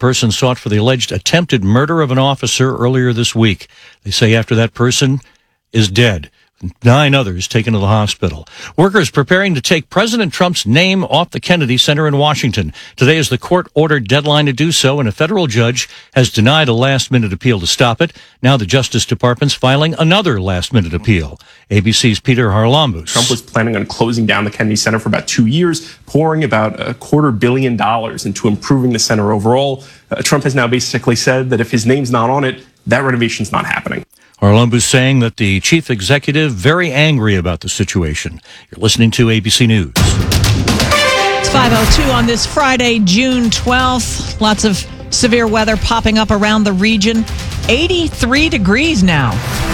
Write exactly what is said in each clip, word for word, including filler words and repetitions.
person sought for the alleged attempted murder of an officer earlier this week. They say after that person is dead, nine others taken to the hospital. Workers preparing to take President Trump's name off the Kennedy Center in Washington. Today is the court-ordered deadline to do so, and a federal judge has denied a last-minute appeal to stop it. Now the Justice Department's filing another last-minute appeal. A B C's Peter Harlambous. Trump was planning on closing down the Kennedy Center for about two years, pouring about a quarter billion dollars into improving the center overall. Uh, Trump has now basically said that if his name's not on it, that renovation's not happening. Harlambous saying that the chief executive very angry about the situation. You're listening to A B C News. It's five oh two on this Friday, June twelfth. Lots of severe weather popping up around the region. eighty-three degrees now.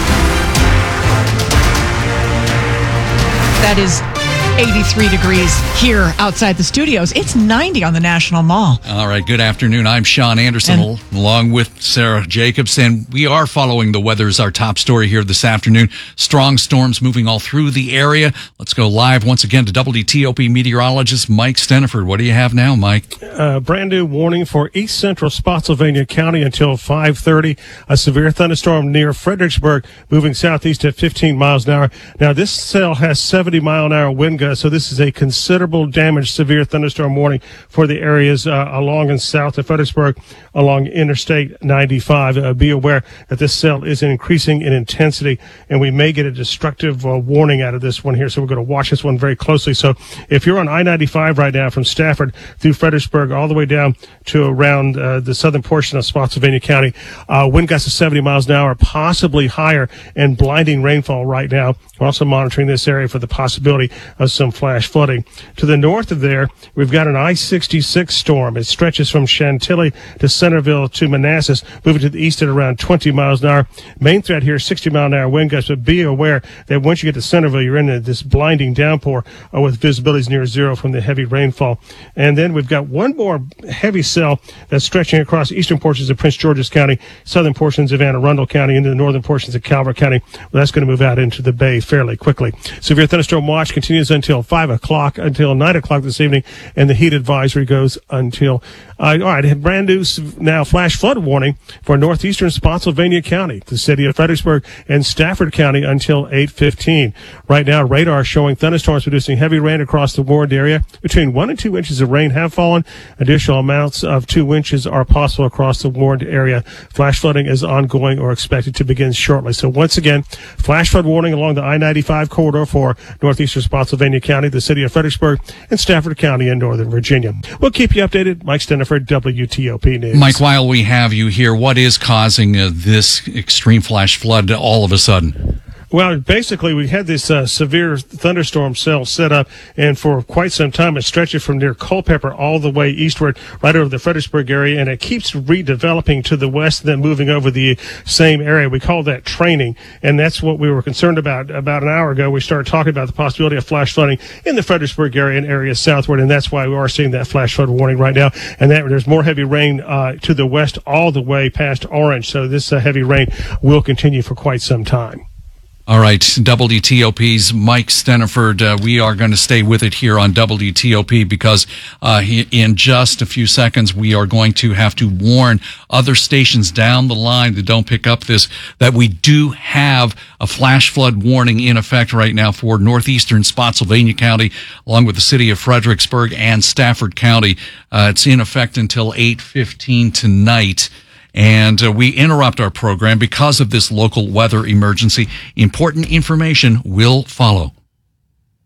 That is eighty-three degrees here outside the studios. It's ninety on the National Mall. All right, good afternoon. I'm Sean Anderson, and along with Sarah Jacobs, and we are following the weather as our top story here this afternoon. Strong storms moving all through the area. Let's go live once again to W T O P meteorologist Mike Steniford. What do you have now, Mike? Uh, brand new warning for east central Spotsylvania County until five thirty. A severe thunderstorm near Fredericksburg moving southeast at fifteen miles an hour. Now, this cell has seventy mile an hour wind gusts, so this is a considerable damage, severe thunderstorm warning for the areas uh, along and south of Fredericksburg along Interstate ninety-five. Uh, be aware that this cell is increasing in intensity, and we may get a destructive uh, warning out of this one here, so we're going to watch this one very closely. So if you're on I ninety-five right now from Stafford through Fredericksburg all the way down to around uh, the southern portion of Spotsylvania County, uh, wind gusts of seventy miles an hour, possibly higher, and blinding rainfall right now. We're also monitoring this area for the possibility of some flash flooding. To the north of there, we've got an I sixty-six storm. It stretches from Chantilly to Centerville to Manassas, moving to the east at around twenty miles an hour. Main threat here, sixty mile an hour wind gusts, but be aware that once you get to Centerville, you're in this blinding downpour uh, with visibilities near zero from the heavy rainfall. And then we've got one more heavy cell that's stretching across eastern portions of Prince George's County, southern portions of Anne Arundel County, into the northern portions of Calvert County. Well, that's going to move out into the bay fairly quickly. Severe thunderstorm watch continues until five o'clock, until nine o'clock this evening, and the heat advisory goes until, uh, all right, a brand new now flash flood warning for northeastern Spotsylvania County, the city of Fredericksburg, and Stafford County until eight fifteen. Right now, radar showing thunderstorms producing heavy rain across the warned area. Between one and two inches of rain have fallen. Additional amounts of two inches are possible across the warned area. Flash flooding is ongoing or expected to begin shortly. So once again, flash flood warning along the I ninety-five corridor for northeastern Spotsylvania County, the city of Fredericksburg, and Stafford County in Northern Virginia. We'll keep you updated. Mike Steniford, W T O P News. Mike, while we have you here, what is causing uh, this extreme flash flood all of a sudden? Well, basically, we had this uh, severe thunderstorm cell set up, and for quite some time, it stretches from near Culpeper all the way eastward, right over the Fredericksburg area, and it keeps redeveloping to the west, then moving over the same area. We call that training, and that's what we were concerned about. About an hour ago, we started talking about the possibility of flash flooding in the Fredericksburg area and areas southward, and that's why we are seeing that flash flood warning right now. And that there's more heavy rain uh, to the west all the way past Orange, so this uh, heavy rain will continue for quite some time. All right, W T O P's Mike Steniford. Uh, we are going to stay with it here on W T O P because uh, he, in just a few seconds we are going to have to warn other stations down the line that don't pick up this that we do have a flash flood warning in effect right now for northeastern Spotsylvania County, along with the city of Fredericksburg and Stafford County. Uh, it's in effect until eight fifteen tonight. And uh, we interrupt our program because of this local weather emergency. Important information will follow.